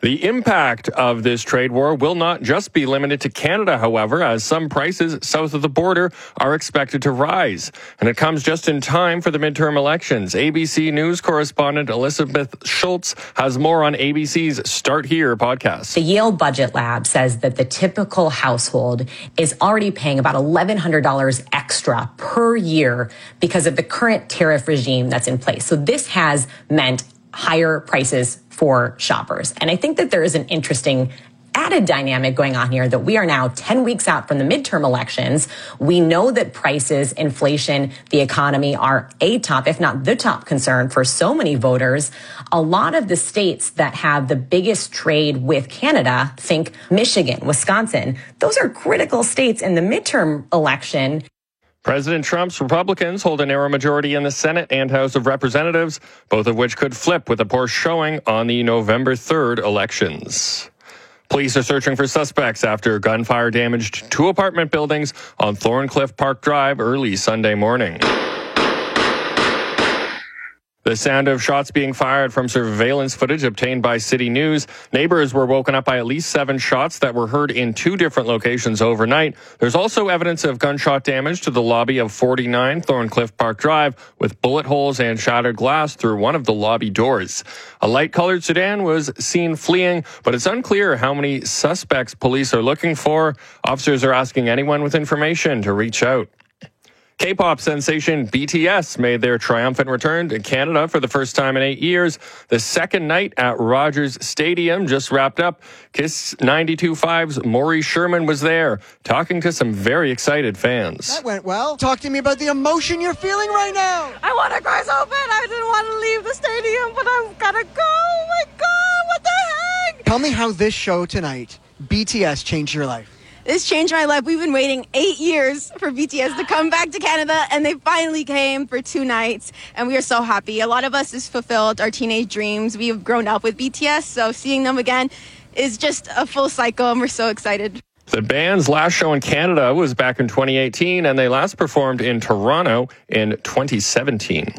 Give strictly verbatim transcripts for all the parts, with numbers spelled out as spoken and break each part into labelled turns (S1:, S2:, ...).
S1: The impact of this trade war will not just be limited to Canada, however, as some prices south of the border are expected to rise. And it comes just in time for the midterm elections. A B C News correspondent Elizabeth Schultz has more on A B C's Start Here podcast.
S2: The Yale Budget Lab says that the typical household is already paying about eleven hundred dollars extra per year because of the current tariff regime that's in place. So this has meant higher prices for shoppers. And I think that there is an interesting added dynamic going on here that we are now ten weeks out from the midterm elections. We know that prices, inflation, the economy are a top, if not the top concern for so many voters. A lot of the states that have the biggest trade with Canada, think Michigan, Wisconsin, those are critical states in the midterm election.
S1: President Trump's Republicans hold a narrow majority in the Senate and House of Representatives, both of which could flip with a poor showing on the November third elections. Police are searching for suspects after gunfire damaged two apartment buildings on Thorncliffe Park Drive early Sunday morning. The sound of shots being fired from surveillance footage obtained by City News. Neighbors were woken up by at least seven shots that were heard in two different locations overnight. There's also evidence of gunshot damage to the lobby of forty-nine Thorncliffe Park Drive, with bullet holes and shattered glass through one of the lobby doors. A light-colored sedan was seen fleeing, but it's unclear how many suspects police are looking for. Officers are asking anyone with information to reach out. K-pop sensation B T S made their triumphant return to Canada for the first time in eight years. The second night at Rogers Stadium just wrapped up. Kiss ninety-two point five's Maury Sherman was there, talking to some very excited fans.
S3: That went well. Talk to me about the emotion you're feeling right now.
S4: I want to cry so bad. I didn't want to leave the stadium, but I've got to go. Oh my God, what the heck?
S3: Tell me how this show tonight, B T S, changed your life.
S4: This changed my life. We've been waiting eight years for B T S to come back to Canada, and they finally came for two nights, and we are so happy. A lot of us has fulfilled our teenage dreams. We have grown up with B T S, so seeing them again is just a full cycle, and we're so excited.
S1: The band's last show in Canada was back in twenty eighteen, and they last performed in Toronto in twenty seventeen.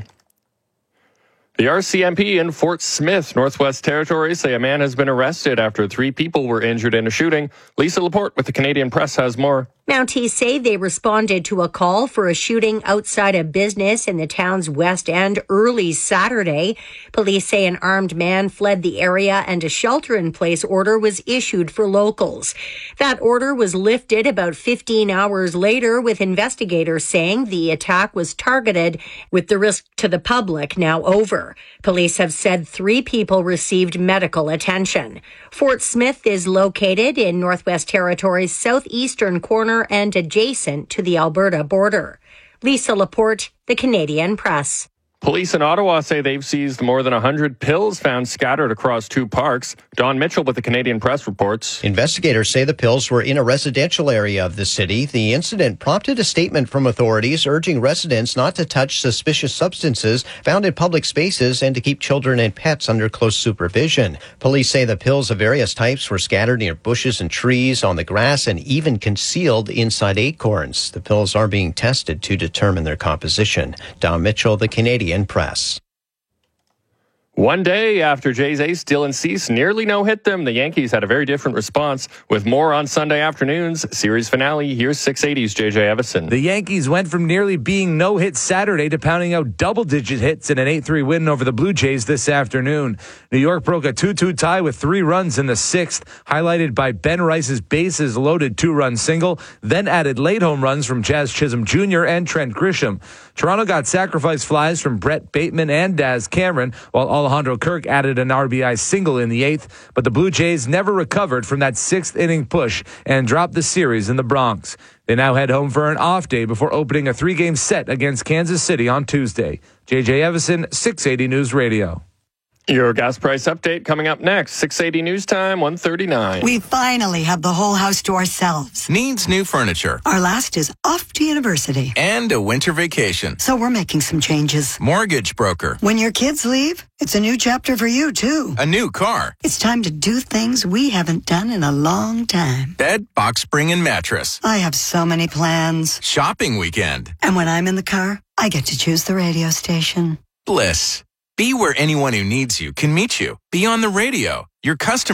S1: The R C M P in Fort Smith, Northwest Territories, say a man has been arrested after three people were injured in a shooting. Lisa Laporte with the Canadian Press has more.
S5: Mounties say they responded to a call for a shooting outside a business in the town's West End early Saturday. Police say an armed man fled the area and a shelter-in-place order was issued for locals. That order was lifted about fifteen hours later, with investigators saying the attack was targeted, with the risk to the public now over. Police have said three people received medical attention. Fort Smith is located in Northwest Territories' southeastern corner and adjacent to the Alberta border. Lisa Laporte, the Canadian Press.
S1: Police in Ottawa say they've seized more than one hundred pills found scattered across two parks. Don Mitchell with the Canadian Press reports.
S6: Investigators say the pills were in a residential area of the city. The incident prompted a statement from authorities urging residents not to touch suspicious substances found in public spaces and to keep children and pets under close supervision. Police say the pills of various types were scattered near bushes and trees, on the grass, and even concealed inside acorns. The pills are being tested to determine their composition. Don Mitchell, the Canadian Press.
S1: One day after Jay's ace, Dylan Cease nearly no-hit them, the Yankees had a very different response. With more on Sunday afternoon's series finale, here's six eighty's J J Evison.
S7: The Yankees went from nearly being no-hit Saturday to pounding out double-digit hits in an eight three win over the Blue Jays this afternoon. New York broke a two two tie with three runs in the sixth, highlighted by Ben Rice's bases-loaded two-run single, then added late home runs from Jazz Chisholm Junior and Trent Grisham. Toronto got sacrifice flies from Brett Bateman and Daz Cameron, while Alejandro Kirk added an R B I single in the eighth, but the Blue Jays never recovered from that sixth inning push and dropped the series in the Bronx. They now head home for an off day before opening a three-game set against Kansas City on Tuesday. J J Evison, six eighty News Radio.
S1: Your gas price update coming up next. six eighty News Time, one thirty-nine.
S8: We finally have the whole house to ourselves.
S9: Needs new furniture.
S8: Our last is off to university.
S9: And a winter vacation.
S8: So we're making some changes.
S9: Mortgage broker.
S8: When your kids leave, it's a new chapter for you, too.
S9: A new car.
S8: It's time to do things we haven't done in a long time.
S9: Bed, box spring, and mattress.
S8: I have so many plans.
S9: Shopping weekend.
S8: And when I'm in the car, I get to choose the radio station.
S9: Bliss. Be where anyone who needs you can meet you. Be on the radio. Your customer